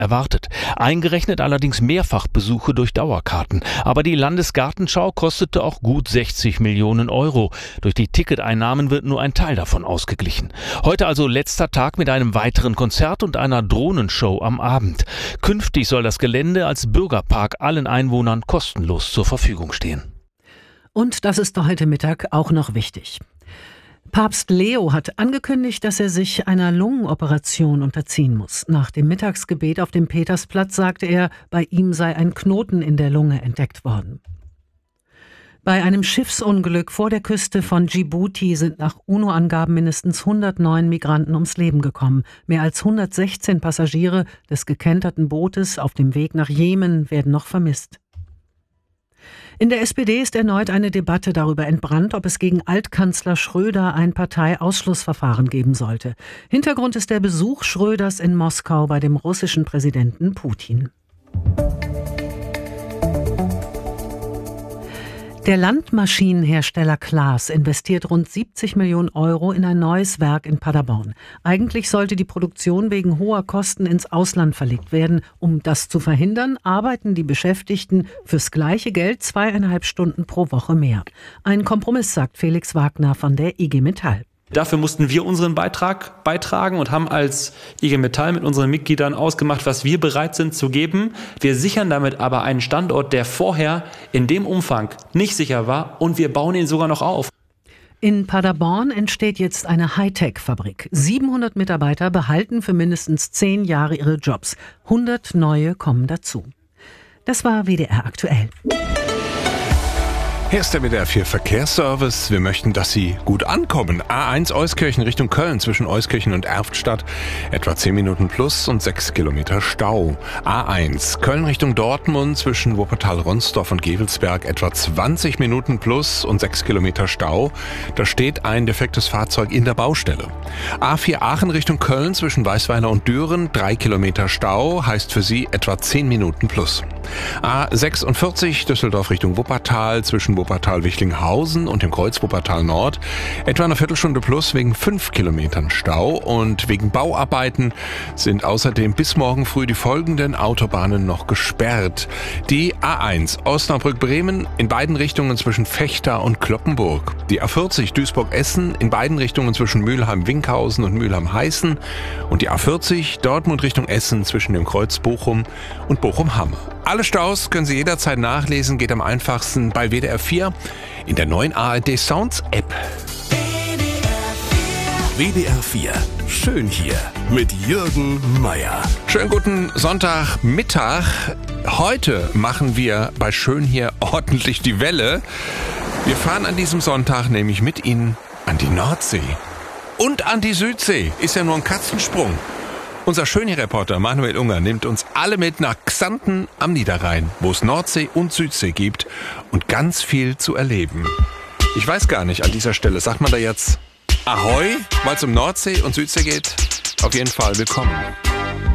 erwartet. Eingerechnet allerdings Mehrfachbesuche durch Dauerkarten. Aber die Landesgartenschau kostete auch gut 60 Millionen Euro. Durch die Ticketeinnahmen wird nur ein Teil davon ausgeglichen. Heute also letzter Tag mit einem weiteren Konzert und einer Drohnenshow am Abend. Künftig soll das Gelände als Bürgerpark allen Einwohnern kostenlos zur Verfügung stehen. Und das ist heute Mittag auch noch wichtig. Papst Leo hat angekündigt, dass er sich einer Lungenoperation unterziehen muss. Nach dem Mittagsgebet auf dem Petersplatz sagte er, bei ihm sei ein Knoten in der Lunge entdeckt worden. Bei einem Schiffsunglück vor der Küste von Djibouti sind nach UNO-Angaben mindestens 109 Migranten ums Leben gekommen. Mehr als 116 Passagiere des gekenterten Bootes auf dem Weg nach Jemen werden noch vermisst. In der SPD ist erneut eine Debatte darüber entbrannt, ob es gegen Altkanzler Schröder ein Parteiausschlussverfahren geben sollte. Hintergrund ist der Besuch Schröders in Moskau bei dem russischen Präsidenten Putin. Der Landmaschinenhersteller Claas investiert rund 70 Millionen Euro in ein neues Werk in Paderborn. Eigentlich sollte die Produktion wegen hoher Kosten ins Ausland verlegt werden. Um das zu verhindern, arbeiten die Beschäftigten fürs gleiche Geld 2,5 Stunden pro Woche mehr. Ein Kompromiss, sagt Felix Wagner von der IG Metall. Dafür mussten wir unseren Beitrag beitragen und haben als IG Metall mit unseren Mitgliedern ausgemacht, was wir bereit sind zu geben. Wir sichern damit aber einen Standort, der vorher in dem Umfang nicht sicher war, und wir bauen ihn sogar noch auf. In Paderborn entsteht jetzt eine Hightech-Fabrik. 700 Mitarbeiter behalten für mindestens 10 Jahre ihre Jobs. 100 neue kommen dazu. Das war WDR aktuell. Hier ist der WDR 4 Verkehrsservice. Wir möchten, dass Sie gut ankommen. A1 Euskirchen Richtung Köln zwischen Euskirchen und Erftstadt. Etwa 10 Minuten plus und 6 Kilometer Stau. A1 Köln Richtung Dortmund zwischen Wuppertal-Ronsdorf und Gevelsberg. Etwa 20 Minuten plus und 6 Kilometer Stau. Da steht ein defektes Fahrzeug in der Baustelle. A4 Aachen Richtung Köln zwischen Weißweiler und Düren. 3 Kilometer Stau heißt für Sie etwa 10 Minuten plus. A46 Düsseldorf Richtung Wuppertal zwischen Wuppertal-Wichlinghausen und dem Kreuz Wuppertal Nord. Etwa eine Viertelstunde plus wegen 5 Kilometern Stau, und wegen Bauarbeiten sind außerdem bis morgen früh die folgenden Autobahnen noch gesperrt. Die A1 Osnabrück-Bremen in beiden Richtungen zwischen Vechta und Cloppenburg. Die A40 Duisburg-Essen in beiden Richtungen zwischen Mülheim-Winkhausen und Mülheim-Heißen. Und die A40 Dortmund Richtung Essen zwischen dem Kreuz Bochum und Bochum-Hamme. Alle Staus können Sie jederzeit nachlesen, geht am einfachsten bei WDR 4 in der neuen ARD Sounds App. WDR 4, schön hier mit Jürgen Meier. Schönen guten Sonntagmittag. Heute machen wir bei Schön hier ordentlich die Welle. Wir fahren an diesem Sonntag nämlich mit Ihnen an die Nordsee und an die Südsee. Ist ja nur ein Katzensprung. Unser Schönhier-Reporter Manuel Unger nimmt uns alle mit nach Xanten am Niederrhein, wo es Nordsee und Südsee gibt und ganz viel zu erleben. Ich weiß gar nicht, an dieser Stelle sagt man da jetzt Ahoi, weil es um Nordsee und Südsee geht? Auf jeden Fall willkommen.